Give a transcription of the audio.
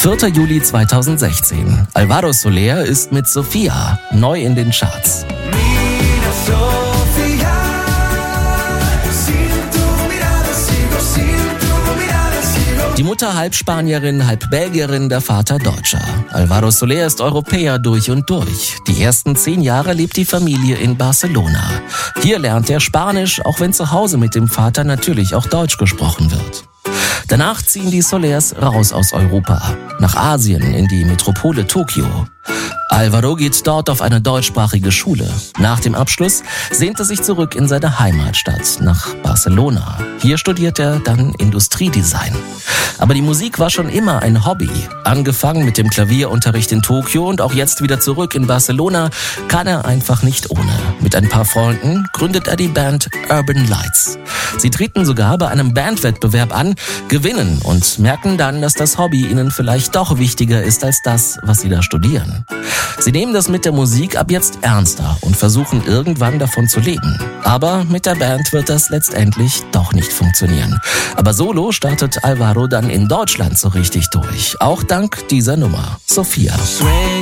4. Juli 2016. Álvaro Soler ist mit Sofia neu in den Charts. Die Mutter halb Spanierin, halb Belgierin, der Vater Deutscher. Álvaro Soler ist Europäer durch und durch. Die ersten 10 Jahre lebt die Familie in Barcelona. Hier lernt er Spanisch, auch wenn zu Hause mit dem Vater natürlich auch Deutsch gesprochen wird. Danach ziehen die Solers raus aus Europa, nach Asien, in die Metropole Tokio. Álvaro geht dort auf eine deutschsprachige Schule. Nach dem Abschluss sehnt er sich zurück in seine Heimatstadt, nach Barcelona. Hier studiert er dann Industriedesign. Aber die Musik war schon immer ein Hobby. Angefangen mit dem Klavierunterricht in Tokio und auch jetzt wieder zurück in Barcelona, kann er einfach nicht ohne. Mit ein paar Freunden gründet er die Band Urban Lights. Sie treten sogar bei einem Bandwettbewerb an, gewinnen und merken dann, dass das Hobby ihnen vielleicht doch wichtiger ist als das, was sie da studieren. Sie nehmen das mit der Musik ab jetzt ernster und versuchen irgendwann davon zu leben. Aber mit der Band wird das letztendlich doch nicht funktionieren. Aber solo startet Álvaro dann in Deutschland so richtig durch. Auch dank dieser Nummer, Sofia.